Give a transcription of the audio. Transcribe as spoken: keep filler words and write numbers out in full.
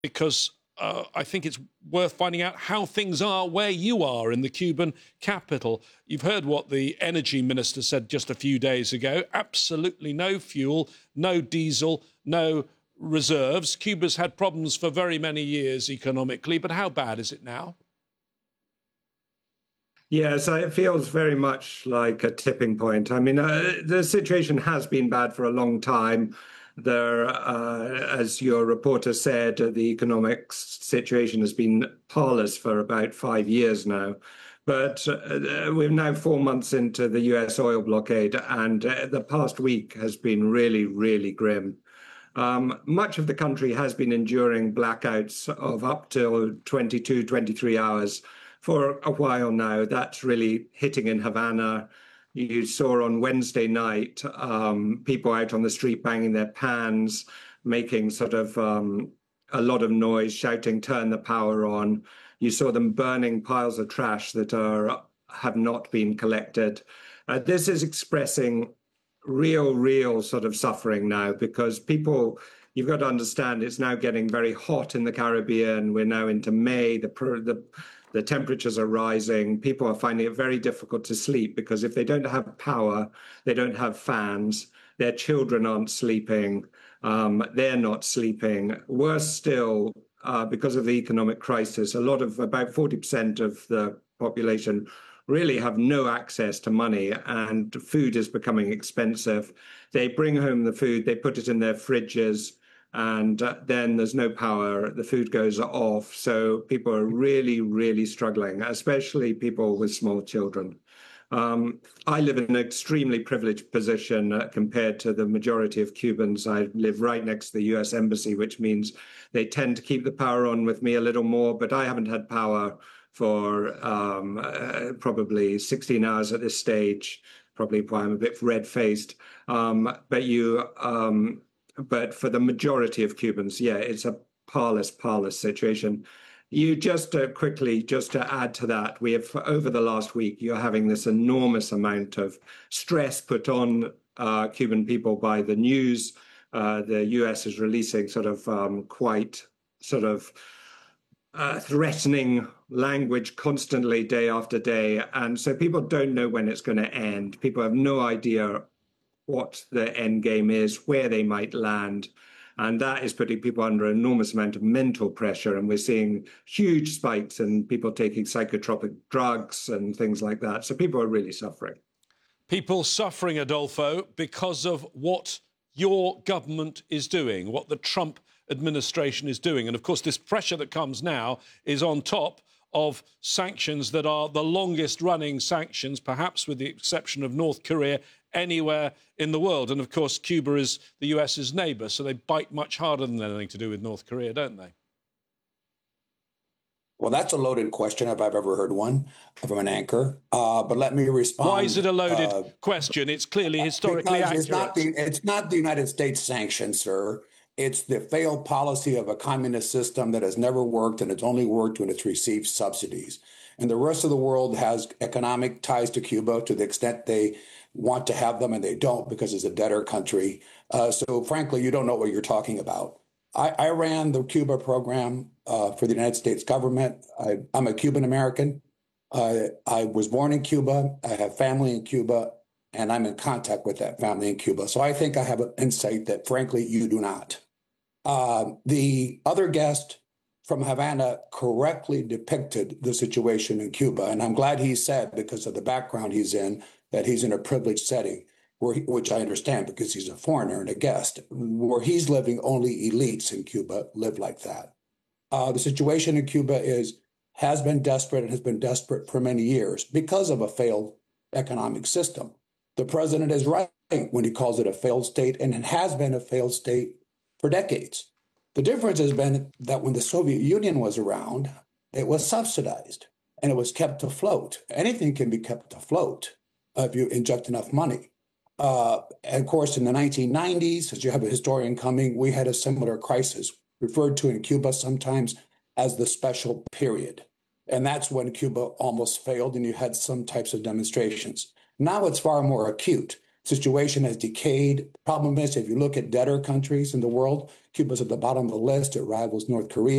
because uh, I think it's worth finding out how things are where you are in the Cuban capital. You've heard what the energy minister said just a few days ago. Absolutely no fuel, no diesel, no reserves. Cuba's had problems for very many years economically, but how bad is it now? Yes, it feels very much like a tipping point. I mean, uh, the situation has been bad for a long time. There, uh, as your reporter said, uh, the economic situation has been parlous for about five years now. But uh, we're now four months into the U S oil blockade, and uh, the past week has been really, really grim. Um, much of the country has been enduring blackouts of up till twenty-two, twenty-three hours for a while now. That's really hitting in Havana. You saw on Wednesday night um, people out on the street banging their pans, making sort of um, a lot of noise, shouting, "Turn the power on." You saw them burning piles of trash that are have not been collected. Uh, this is expressing real, real sort of suffering now, because people, you've got to understand, it's now getting very hot in the Caribbean. We're now into May. The the The temperatures are rising. People are finding it very difficult to sleep because if they don't have power, they don't have fans, their children aren't sleeping, um, they're not sleeping. Worse still, uh, because of the economic crisis, a lot of, about forty percent of the population really have no access to money, and food is becoming expensive. They bring home the food, they put it in their fridges, and uh, then there's no power, the food goes off. So people are really, really struggling, especially people with small children. Um, I live in an extremely privileged position uh, compared to the majority of Cubans. I live right next to the U S Embassy, which means they tend to keep the power on with me a little more, but I haven't had power for um, uh, probably sixteen hours at this stage, probably why I'm a bit red-faced. Um, but you... Um, But for the majority of Cubans, yeah, it's a parlous, parlous situation. You just uh, quickly, just to add to that, we have, over the last week, you're having this enormous amount of stress put on uh, Cuban people by the news. Uh, the U S is releasing sort of um, quite sort of uh, threatening language constantly, day after day. And so people don't know when it's going to end. People have no idea what the end game is, where they might land. And that is putting people under an enormous amount of mental pressure. And we're seeing huge spikes in people taking psychotropic drugs and things like that. So people are really suffering. People suffering, Adolfo, because of what your government is doing, what the Trump administration is doing. And of course, this pressure that comes now is on top of sanctions that are the longest running sanctions, perhaps with the exception of North Korea, anywhere in the world. And of course, Cuba is the US's neighbour, so they bite much harder than anything to do with North Korea, don't they? Well, that's a loaded question if I've ever heard one from an anchor. Uh, but let me respond. Why is it a loaded uh, question? It's clearly historically accurate. It's not, the, it's not the United States sanctions, sir. It's the failed policy of a communist system that has never worked, and it's only worked when it's received subsidies. And the rest of the world has economic ties to Cuba to the extent they want to have them, and they don't because it's a debtor country. Uh, so frankly, you don't know what you're talking about. I, I ran the Cuba program uh, for the United States government. I, I'm a Cuban American. Uh, I was born in Cuba. I have family in Cuba, and I'm in contact with that family in Cuba. So I think I have an insight that, frankly, you do not. Uh, the other guest from Havana correctly depicted the situation in Cuba, and I'm glad he said, because of the background he's in, that he's in a privileged setting, where he, which I understand because he's a foreigner and a guest. Where he's living, only elites in Cuba live like that. Uh, the situation in Cuba is has been desperate and has been desperate for many years because of a failed economic system. The president is right when he calls it a failed state, and it has been a failed state for decades. The difference has been that when the Soviet Union was around, it was subsidized and it was kept afloat. Anything can be kept afloat if you inject enough money. Uh, and of course, in the nineteen nineties, as you have a historian coming, we had a similar crisis, referred to in Cuba sometimes as the special period. And that's when Cuba almost failed and you had some types of demonstrations. Now it's far more acute. Situation has decayed. Problem is, if you look at debtor countries in the world, Cuba's at the bottom of the list. It rivals North Korea.